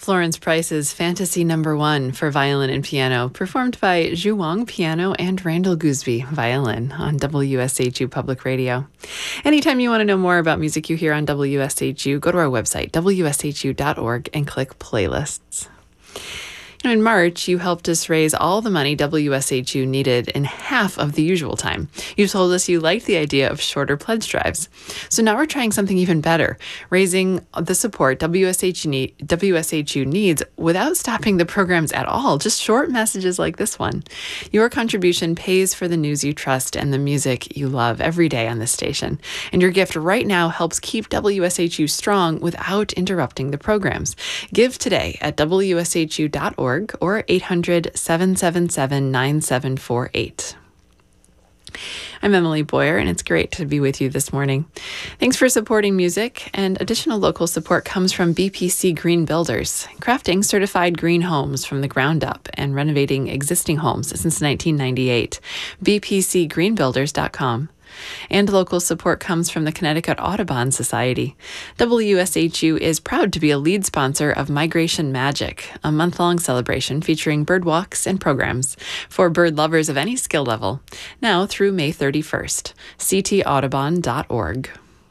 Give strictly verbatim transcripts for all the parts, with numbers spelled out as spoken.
Florence Price's Fantasy Number One for violin and piano, performed by Zhu Wang, piano, and Randall Gooseby, violin, on W S H U Public Radio. Anytime you want to know more about music you hear on W S H U, go to our website, W S H U dot org, and click Playlists. You know, in March, you helped us raise all the money W S H U needed in half of the usual time. You told us you liked the idea of shorter pledge drives. So now we're trying something even better, raising the support W S H U, need, W S H U needs without stopping the programs at all, just short messages like this one. Your contribution pays for the news you trust and the music you love every day on this station. And your gift right now helps keep W S H U strong without interrupting the programs. Give today at W S H U dot org. Or eight hundred, seven seven seven, nine seven four eight. I'm Emily Boyer, and it's great to be with you this morning. Thanks for supporting music, and additional local support comes from B P C Green Builders, crafting certified green homes from the ground up and renovating existing homes since nineteen ninety-eight. B P C green builders dot com. And local support comes from the Connecticut Audubon Society. W S H U is proud to be a lead sponsor of Migration Magic, a month-long celebration featuring bird walks and programs for bird lovers of any skill level, now through May thirty-first. c t audubon dot org.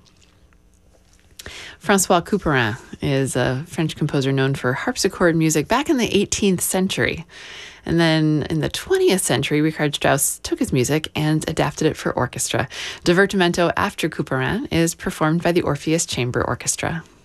François Couperin is a French composer known for harpsichord music back in the eighteenth century. And then in the twentieth century, Richard Strauss took his music and adapted it for orchestra. Divertimento after Couperin is performed by the Orpheus Chamber Orchestra.